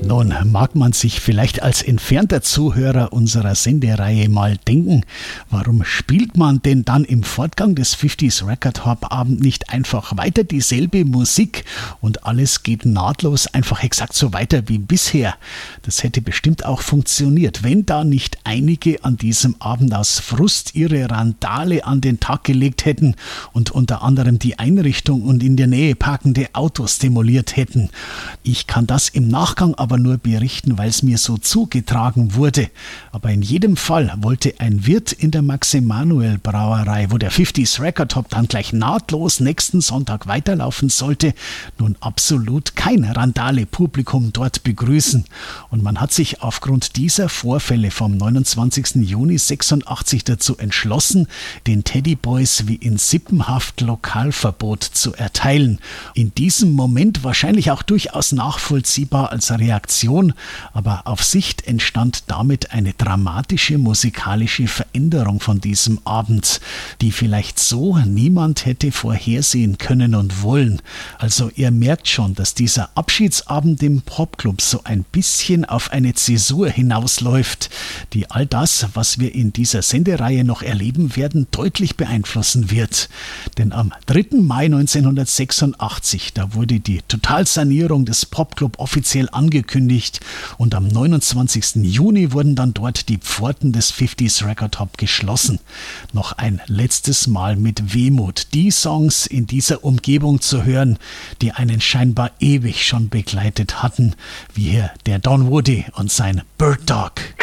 Nun mag man sich vielleicht als entfernter Zuhörer unserer Sendereihe mal denken, warum spielt man denn dann im Fortgang des 50s Record Hop Abend nicht einfach weiter dieselbe Musik und alles geht nahtlos einfach exakt so weiter wie bisher? Das hätte bestimmt auch funktioniert, wenn da nicht einige an diesem Abend aus Frust ihre Randale an den Tag gelegt hätten und unter anderem die Einrichtung und in der Nähe parkende Autos demoliert hätten. Ich kann das im Nachgang aber nur berichten, weil es mir so zugetragen wurde. Aber in jedem Fall wollte ein Wirt in der Max-Emanuel-Brauerei, wo der 50s Record Hop dann gleich nahtlos nächsten Sonntag weiterlaufen sollte, nun absolut kein Randale-Publikum dort begrüßen. Und man hat sich aufgrund dieser Vorfälle vom 29. Juni 86 dazu entschlossen, den Teddy Boys wie in Sippenhaft Lokalverbot zu erteilen. In diesem Moment wahrscheinlich auch durchaus nachvollziehbar als Reaktion, aber auf Sicht entstand damit eine dramatische musikalische Veränderung von diesem Abend, die vielleicht so niemand hätte vorhersehen können und wollen. Also ihr merkt schon, dass dieser Abschiedsabend im Popclub so ein bisschen auf eine Zäsur hinausläuft, die all das, was wir in dieser Sendereihe noch erleben werden, deutlich beeinflussen wird. Denn am 3. Mai 1986, da wurde die Totalsanierung des Popclub offiziell angekündigt und am 29. Juni wurden dann dort die Pforten des 50s Record Hop geschlossen. Noch ein letztes Mal mit Wehmut die Songs in dieser Umgebung zu hören, die einen scheinbar ewig schon begleitet hatten, wie hier der Don Woody und sein Bird Dog.